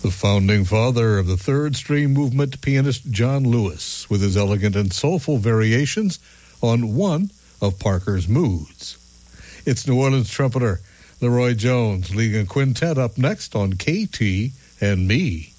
The founding father of the third string movement, pianist John Lewis, with his elegant and soulful variations on one of Parker's moods. It's New Orleans trumpeter Leroy Jones leading a quintet up next on KT and Me.